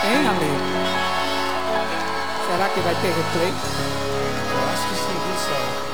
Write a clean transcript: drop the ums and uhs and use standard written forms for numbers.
Hein, amigo? Será que vai ter replay? Eu acho que sim, viu, Céu?